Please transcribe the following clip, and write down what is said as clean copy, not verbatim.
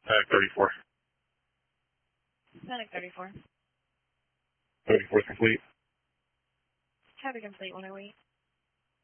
34. Medic 34. 34 is complete. Have a complete 108.